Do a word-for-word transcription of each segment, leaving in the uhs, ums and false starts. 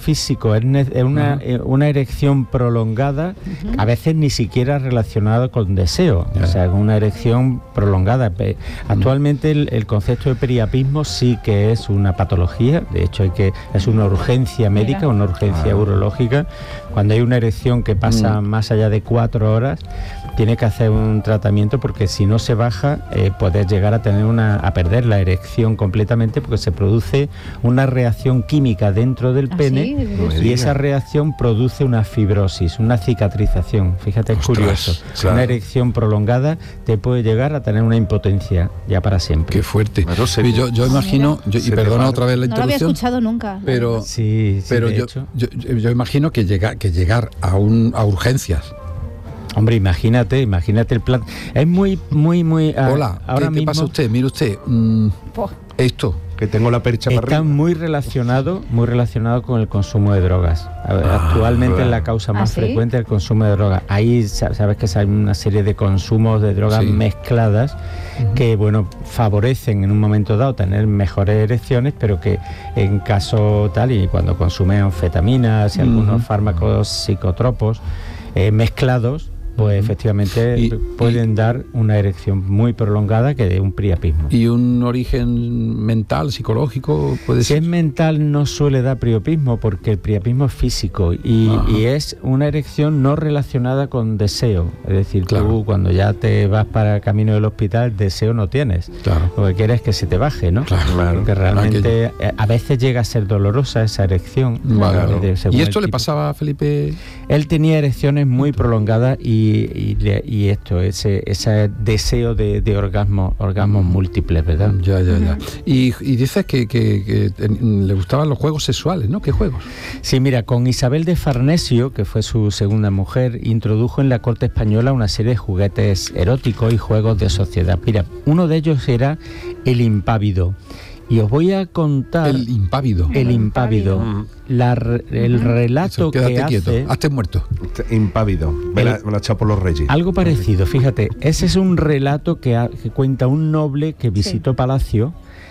físico, es, ne- es una, Uh-huh. eh, una erección prolongada, Uh-huh. a veces ni siquiera relacionada con deseo, Ya. o sea, es una erección prolongada. Pe- Actualmente el, el concepto de priapismo sí que es una patología, de hecho hay que es una urgencia médica, Mira. una urgencia Ah. urológica. Cuando hay una erección que pasa Mm. más allá de cuatro horas, tiene que hacer un tratamiento, porque si no se baja, eh, puedes llegar a tener una, a perder la erección completamente, porque se produce una reacción química dentro del ¿Ah, pene, sí? ¿De No me y diga. esa reacción produce una fibrosis, una cicatrización. Fíjate, es Ostras, curioso. claro. Una erección prolongada te puede llegar a tener una impotencia ya para siempre. Qué fuerte. Claro, se- Y yo, yo imagino, yo- y se te perdona va. otra vez la No lo había interrupción, escuchado nunca. pero, Sí, sí, pero de yo, hecho. yo, yo- yo imagino que, llega, que llegar a, un, a urgencias. Hombre, imagínate, imagínate el plan. Es muy, muy, muy... ah, Hola, ahora ¿qué, mismo qué pasa usted? Mire usted, mm, Po, esto. Que tengo la percha para está arriba. muy relacionado, muy relacionado con el consumo de drogas. A ver, Ah, actualmente claro. es la causa ¿Ah, más sí? frecuente el consumo de drogas. Ahí sa- sabes que hay una serie de consumos de drogas Sí. mezcladas que, bueno, favorecen en un momento dado tener mejores erecciones, pero que en caso tal, y cuando consumen anfetaminas y algunos Ujú. fármacos psicotropos eh, mezclados, pues Ujú. efectivamente Y- pueden dar una erección muy prolongada que de un priapismo. ¿Y un origen mental, psicológico puede Si ser? es mental no suele dar priapismo, porque el priapismo es físico y, Ajá. y es una erección no relacionada con deseo. Es decir, Claro. tú cuando ya te vas para el camino del hospital, deseo no tienes. Claro. Lo que quieres es que se te baje, ¿no? Claro, claro. Porque realmente eh, a veces llega a ser dolorosa esa erección. Vale, eh, de- según ¿Y el esto le tipo. pasaba a Felipe? Él tenía erecciones muy prolongadas y, y, le- y esto, ese, ese deseo de, de orgasmos, orgasmos múltiples, ¿verdad? Ya, ya, ya. Y, y dices que, que- que ten- le gustaban los juegos sexuales, ¿no? ¿Qué juegos? Sí, mira, con Isabel de Farnesio, que fue su segunda mujer, introdujo en la corte española una serie de juguetes eróticos y juegos de sociedad. Mira, uno de ellos era el impávido. Y os voy a contar El impávido. el impávido, Ujú. la re- el relato Eso, quédate que quieto. hace. Hazte muerto. Impávido. Me la, me la echado por los reyes. Algo parecido, fíjate, ese es un relato que, ha- que cuenta un noble que visitó Palacio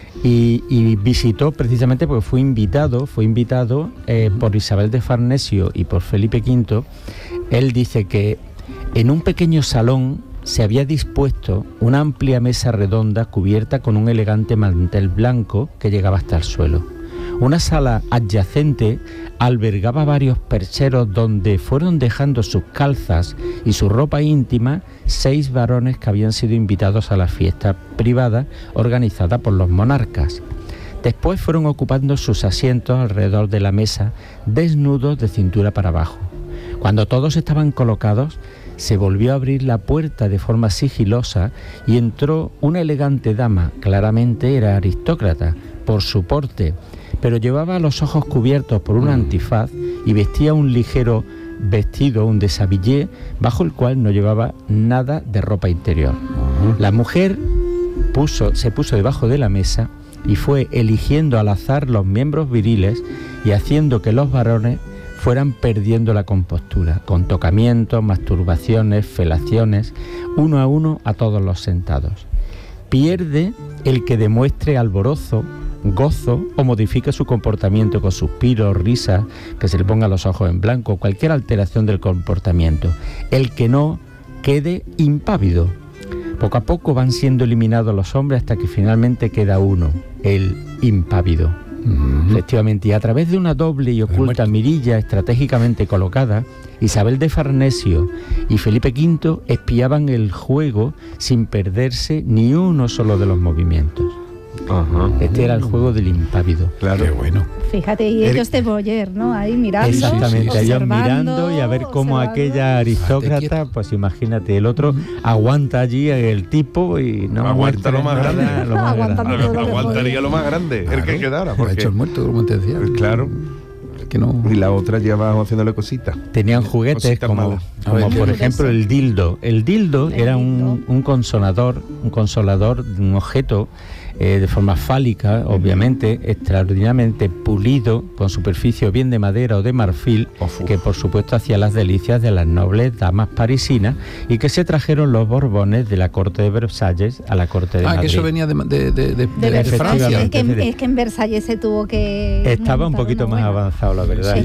y, y visitó precisamente porque fue invitado, fue invitado eh, por Isabel de Farnesio y por Felipe quinto. Él dice que en un pequeño salón se había dispuesto una amplia mesa redonda cubierta con un elegante mantel blanco que llegaba hasta el suelo. Una sala adyacente albergaba varios percheros donde fueron dejando sus calzas y su ropa íntima seis varones que habían sido invitados a la fiesta privada organizada por los monarcas. Después fueron ocupando sus asientos alrededor de la mesa, desnudos de cintura para abajo. Cuando todos estaban colocados, se volvió a abrir la puerta de forma sigilosa y entró una elegante dama, claramente era aristócrata, por su porte, pero llevaba los ojos cubiertos por un antifaz y vestía un ligero vestido, un deshabillé, bajo el cual no llevaba nada de ropa interior. La mujer puso, se puso debajo de la mesa y fue eligiendo al azar los miembros viriles y haciendo que los varones fueran perdiendo la compostura, con tocamientos, masturbaciones, felaciones, uno a uno a todos los sentados. Pierde el que demuestre alborozo, gozo o modifique su comportamiento con suspiros, risas, que se le pongan los ojos en blanco, cualquier alteración del comportamiento. El que no quede impávido. Poco a poco van siendo eliminados los hombres hasta que finalmente queda uno, el impávido. Ujú. Efectivamente, y a través de una doble y oculta muerto. mirilla estratégicamente colocada, Isabel de Farnesio y Felipe quinto espiaban el juego sin perderse ni uno solo de los movimientos. Ajá. Este era el juego del impávido. Claro. Qué bueno. Fíjate, y El- ellos de Boyer, ¿no? Ahí mirando, Exactamente, ellos observando, mirando y a ver cómo observando. aquella aristócrata, quieto. pues imagínate, el otro aguanta allí el tipo y no Aguanta lo muestra más nada, grande. lo más Aguantando grande. todo lo que Aguantaría lo más grande, el que Claro. quedara. Lo ha Porque, hecho el muerto, como te decía. claro. Que no... Y la otra lleva haciéndole cositas. Tenían juguetes Cositas como, malas. como A ver, por ¿qué? ejemplo el dildo. El dildo El era un, dildo. un consolador, un consolador, un objeto eh, de forma fálica, obviamente, extraordinariamente pulido, con superficie o bien de madera o de marfil, Ofu. que por supuesto hacía las delicias de las nobles damas parisinas y que se trajeron los Borbones de la corte de Versalles a la corte de Ah, Madrid. que eso venía de, de, de, de- De de Versalles. Francia. Es que, en- Efectivamente. es que en Versalles se tuvo que... Estaba un montar poquito una más buena. avanzado, la verdad. Sí,